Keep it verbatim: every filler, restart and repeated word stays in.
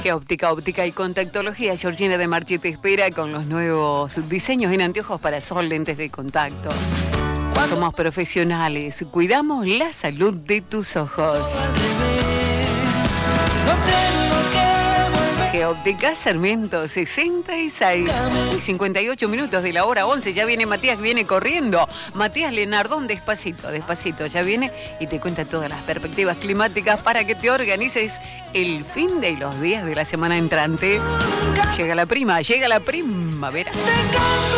Geóptica, óptica y contactología. Georgina de Marchi te espera con los nuevos diseños en anteojos para sol, lentes de contacto. Somos profesionales, cuidamos la salud de tus ojos. Geóptica Sarmiento sesenta y seis y cincuenta y ocho minutos de la hora once. Ya viene Matías, viene corriendo. Matías Lenardón, despacito, despacito. Ya viene y te cuenta todas las perspectivas climáticas para que te organices el fin de los días de la semana entrante. Llega la prima, llega la primavera.